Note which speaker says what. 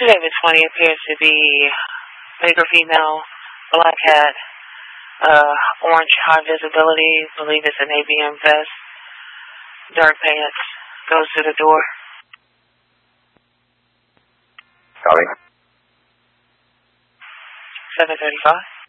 Speaker 1: David 20 appears to be bigger female, black hat, orange high visibility, believe it's an ABM vest, dark pants, goes to the door.
Speaker 2: Copy.
Speaker 1: 735.